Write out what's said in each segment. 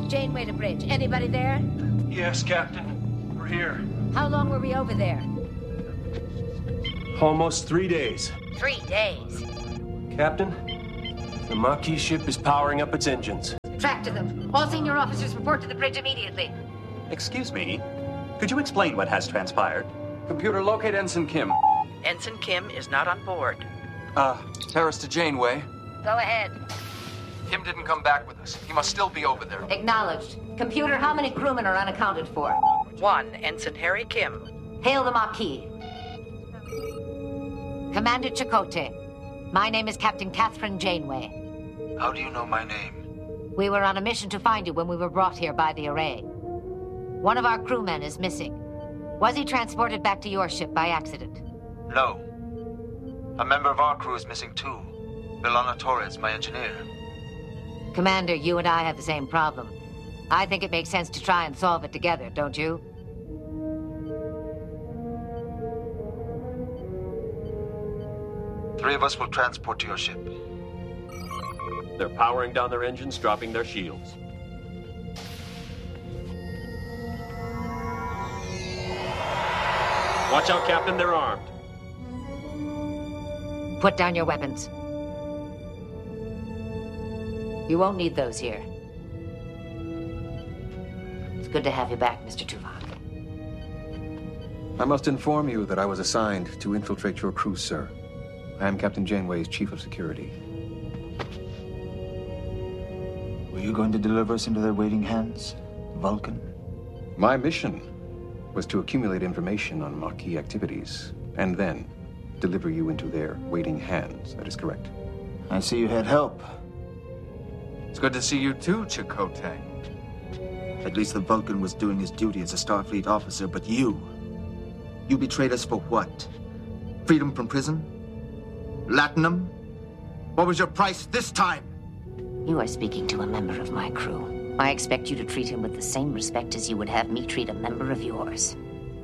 Janeway to bridge. Anybody there? Yes, Captain. We're here. How long were we over there? Almost 3 days. 3 days. Captain, the Maquis ship is powering up its engines. Track to them. All senior officers report to the bridge immediately. Excuse me. Could you explain what has transpired? Computer, locate Ensign Kim. Ensign Kim is not on board. Paris to Janeway. Go ahead. Kim didn't come back with us. He must still be over there. Acknowledged. Computer, how many crewmen are unaccounted for? 1, Ensign Harry Kim. Hail the Maquis. Commander Chakotay. My name is Captain Catherine Janeway. How do you know my name? We were on a mission to find you when we were brought here by the Array. One of our crewmen is missing. Was he transported back to your ship by accident? No. A member of our crew is missing too. Milana Torres, my engineer. Commander, you and I have the same problem. I think it makes sense to try and solve it together, don't you? Three of us will transport to your ship. They're powering down their engines, dropping their shields. Watch out, Captain, they're armed. Put down your weapons. You won't need those here. It's good to have you back, Mr. Tuvok. I must inform you that I was assigned to infiltrate your crew, sir. I am Captain Janeway's chief of security. Were you going to deliver us into their waiting hands, Vulcan? My mission was to accumulate information on Maquis activities, and then deliver you into their waiting hands. That is correct. I see you had help. It's good to see you too, Chakotay. At least the Vulcan was doing his duty as a Starfleet officer, but you betrayed us for what? Freedom from prison? Latinum? What was your price this time? You are speaking to a member of my crew. I expect you to treat him with the same respect as you would have me treat a member of yours.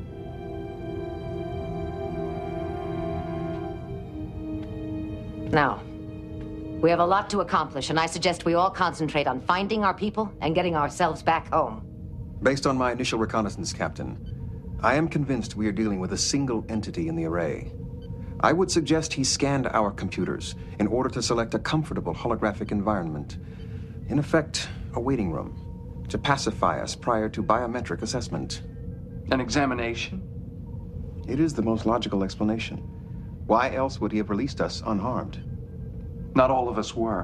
Now, we have a lot to accomplish, and I suggest we all concentrate on finding our people and getting ourselves back home. Based on my initial reconnaissance, Captain, I am convinced we are dealing with a single entity in the Array. I would suggest he scanned our computers in order to select a comfortable holographic environment. In effect, a waiting room, to pacify us prior to biometric assessment. An examination? It is the most logical explanation. Why else would he have released us unharmed? Not all of us were.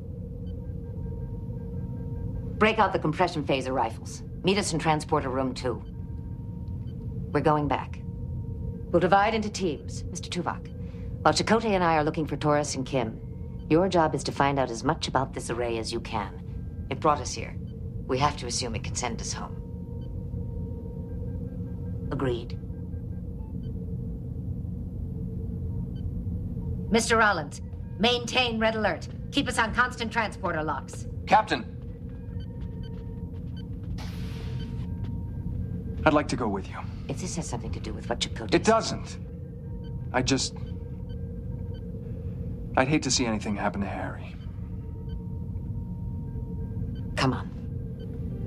Break out the compression phaser rifles. Meet us in transporter room 2. We're going back. We'll divide into teams, Mr. Tuvok. While Chakotay and I are looking for Torres and Kim, your job is to find out as much about this array as you can. It brought us here. We have to assume it can send us home. Agreed. Mr. Rollins, maintain red alert. Keep us on constant transporter locks. Captain! I'd like to go with you. If this has something to do with what Chakotay... It doesn't. I'd hate to see anything happen to Harry. Come on.